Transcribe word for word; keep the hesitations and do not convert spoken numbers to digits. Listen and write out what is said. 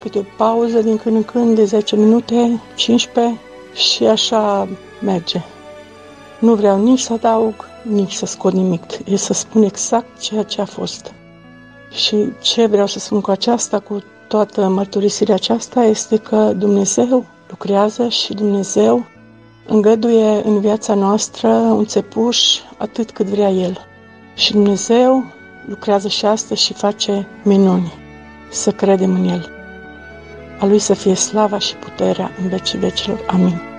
câte o pauză din când în când de zece minute, cincisprezece și așa merge. Nu vreau nici să adaug, nici să scot nimic. E să spun exact ceea ce a fost. Și ce vreau să spun cu aceasta, cu toată mărturisirea aceasta, este că Dumnezeu lucrează și Dumnezeu îngăduie în viața noastră un țepuș atât cât vrea El. Și Dumnezeu lucrează și astăzi și face minuni. Să credem în El. A Lui să fie slava și puterea în vecii vecilor. Amin.